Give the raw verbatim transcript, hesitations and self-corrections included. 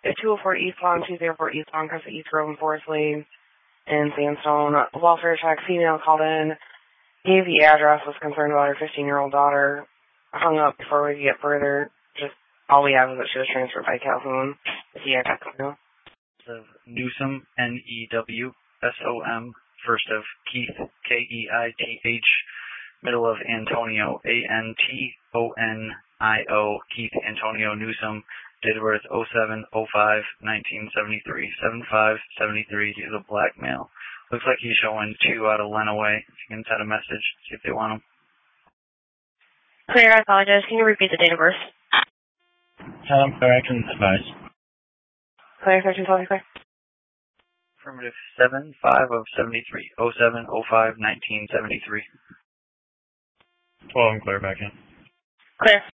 two oh four East Lawn, two oh four East Lawn, Crescent East Road, Forest Lane, in Sandstone. Welfare check, female called in, gave the address, was concerned about her fifteen-year-old daughter, hung up before we could get further. Just all we have is that she was transferred by Calhoun. Is he at Calhoun? Of Newsom, N E W S O M, first of Keith, K E I T H, middle of Antonio, A N T O N I O, Keith Antonio Newsom, date of birth oh seven oh five nineteen seventy-three, seven five seventy-three. He's a black male. Looks like he's showing two out of Lenawee. If you can send a message, see if they want him. Clear, I apologize. Can you repeat the date of birth? Um, sorry, I can advise. Clear, thirteen twelve, clear. Affirmative seven five of seventy-three, oh seven oh five nineteen seventy-three. twelve and clear back in. Clear.